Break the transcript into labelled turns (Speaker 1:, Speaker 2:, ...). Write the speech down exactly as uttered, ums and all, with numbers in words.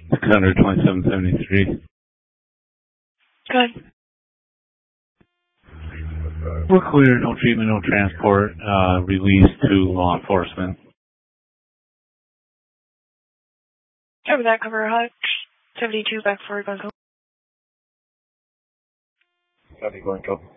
Speaker 1: six hundred twenty-seven seventy-three.
Speaker 2: Good.
Speaker 1: We're clear, no treatment, no transport, uh, release to law enforcement.
Speaker 2: Cover that, cover Hutch. seventy-two back for Gunco.
Speaker 3: Copy, Glencoe.